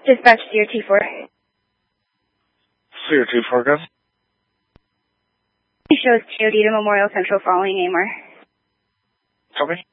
Dispatch CRT4. CRT4, good. He shows TOD to Memorial Central following AMR. Copy.